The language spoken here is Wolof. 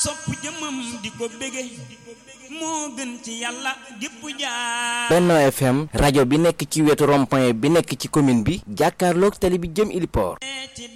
sopp jëmam di ko bége moo gën ci yàlla gépp jaar. Benno FM rajo bi nekk ci wetu rond-point bi nekk ci commune bi jàkkaarloog tali bi jëm Iliport.